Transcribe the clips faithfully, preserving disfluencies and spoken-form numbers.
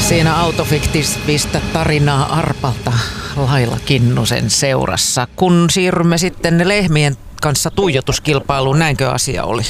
Siinä autofiktiivistä tarinaa Arpalta Laila Kinnusen seurassa. Kun siirrymme sitten lehmien kanssa tuijotuskilpailuun, näinkö asia oli?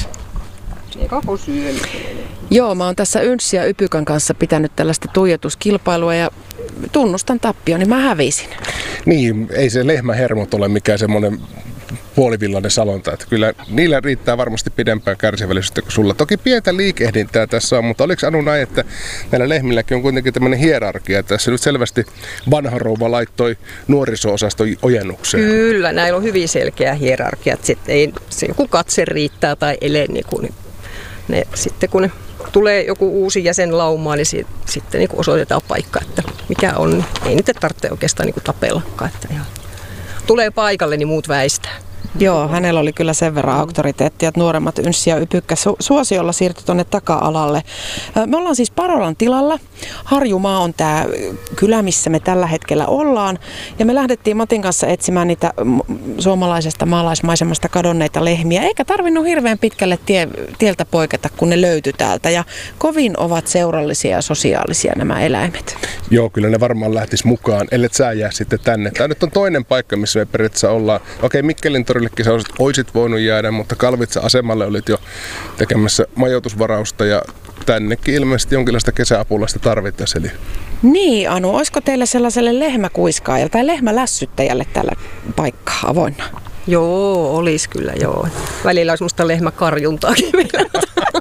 Joo, mä oon tässä Ynssi ja Ypykän kanssa pitänyt tällaista tuijotuskilpailua ja tunnustan tappioni, mä hävisin. Niin, ei se lehmähermot ole mikään semmoinen puolivillainen salonta. Että kyllä niillä riittää varmasti pidempään kärsivällisyyttä kuin sulla. Toki pientä liikehdintää tässä on, mutta oliko Anu näin, että näillä lehmilläkin on kuitenkin tämmöinen hierarkia. Tässä nyt selvästi vanha rouva laittoi nuoriso-osaston ojennukseen. Kyllä, näillä on hyvin selkeä hierarkia. Sitten ei se joku katse riittää tai ele, niin kun ne, sitten kun ne tulee joku uusi jäsen laumaan, niin sit, sitten niin osoitetaan paikka, että mikä on. Niin ei niitä tarvitse oikeastaan niin tapellakaan. Että ihan tulee paikalle, niin muut väistää. Joo, hänellä oli kyllä sen verran auktoriteettia, että nuoremmat Ynssi ja Ypykkä su- suosiolla siirtyi tuonne taka-alalle. Me ollaan siis Parolan tilalla. Harjumaa on tämä kylä, missä me tällä hetkellä ollaan. Ja me lähdettiin Matin kanssa etsimään niitä suomalaisesta maalaismaisemasta kadonneita lehmiä. Eikä tarvinnut hirveän pitkälle tie, tieltä poiketa, kun ne löytyi täältä. Ja kovin ovat seurallisia ja sosiaalisia nämä eläimet. Joo, kyllä ne varmaan lähtis mukaan, ellet sä jää sitten tänne. Tämä nyt on toinen paikka, missä me periaatteessa ollaan. Okei, Mikkelin torillekin sä olisit, olisit voinut jäädä, mutta Kalvitsa-asemalle olit jo tekemässä majoitusvarausta ja tännekin ilmeisesti jonkinlaista kesäapulaista tarvittaisiin. Eli niin, Anu, olisiko teillä sellaiselle lehmäkuiskaajalle tai lehmälässyttäjälle tällä paikkaa avoinna? Joo, olisi kyllä, joo. Välillä olisi musta lehmäkarjuntaakin meillä.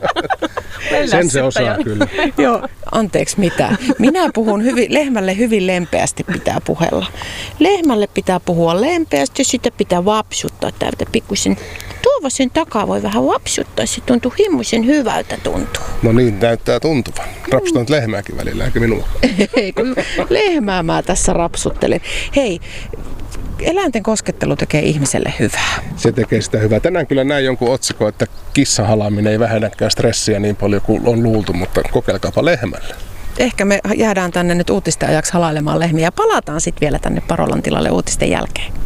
Sen se osaa kyllä. Joo, anteeksi mitä. Minä puhun hyvin, lehmälle hyvin lempeästi pitää puhella. Lehmälle pitää puhua lempeästi ja sitä pitää vapsuttaa täältä pikkuisen. Tuova sen takaa voi vähän vapsuttaa, se tuntuu himmuisen hyvältä tuntuu. No niin, näyttää tuntuvan. Rapsutan nyt lehmääkin välillä, eikä minua. Ei, kun lehmää mä tässä rapsuttelen. Hei, eläinten koskettelu tekee ihmiselle hyvää. Se tekee sitä hyvää. Tänään kyllä näin jonkun otsikko, että kissahalaaminen ei vähennäkään stressiä niin paljon kuin on luultu, mutta kokeilkaapa lehmällä. Ehkä me jäädään tänne nyt uutisten ajaksi halailemaan lehmiä ja palataan sitten vielä tänne Parolan tilalle uutisten jälkeen.